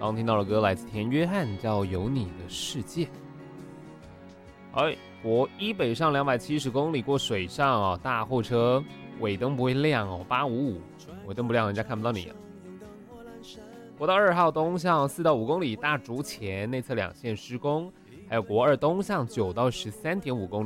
刚听到的歌来自田约翰，叫《有你的世界》。国一北上270公里过水上大货车尾灯不会亮855，尾灯不亮人家看不到你啊。国道2号东向4到5公里大竹前内侧2线施工，还有国2东向9到13.5公里。